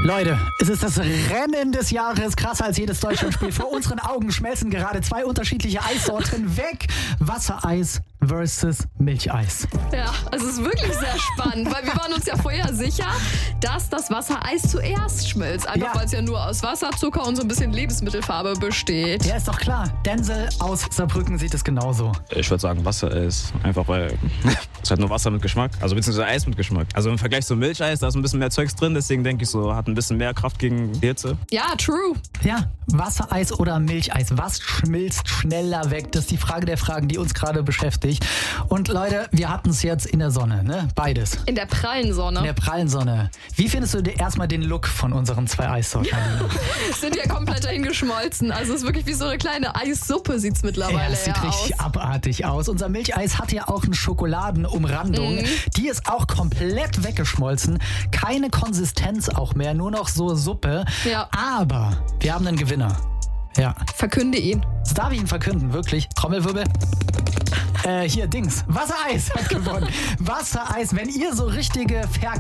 Leute, es ist das Rennen des Jahres, krasser als jedes Deutschlandspiel. Vor unseren Augen schmelzen gerade zwei unterschiedliche Eissorten weg. Wassereis versus Milcheis. Ja, es ist wirklich sehr spannend, weil wir waren uns ja vorher sicher, dass das Wassereis zuerst schmilzt. Einfach weil es ja nur aus Wasser, Zucker und so ein bisschen Lebensmittelfarbe besteht. Ja, ist doch klar. Denzel aus Saarbrücken sieht es genauso. Ich würde sagen Wassereis, einfach weil es hat nur Wasser mit Geschmack, also beziehungsweise Eis mit Geschmack. Also im Vergleich zu Milcheis, da ist ein bisschen mehr Zeugs drin, deswegen denke ich so, hat ein bisschen mehr Kraft gegen Hitze. Ja, true. Ja, Wassereis oder Milcheis, was schmilzt schneller weg? Das ist die Frage der Fragen, die uns gerade beschäftigt. Und Leute, wir hatten es jetzt in der Sonne, ne? Beides. In der prallen Sonne. In der prallen Sonne. Wie findest du erstmal den Look von unseren zwei Eissorten? Sind ja komplett dahin geschmolzen. Also es ist wirklich wie so eine kleine Eissuppe sieht's mittlerweile es sieht richtig abartig aus. Unser Milcheis hat ja auch eine Schokoladenumrandung. Die ist auch komplett weggeschmolzen. Keine Konsistenz auch mehr, nur noch so Suppe. Ja. Aber wir haben einen Gewinner. Ja. Verkünde ihn. Darf ich ihn verkünden, wirklich? Trommelwirbel. Hier, Dings. Wassereis hat gewonnen. Wassereis, wenn ihr so richtige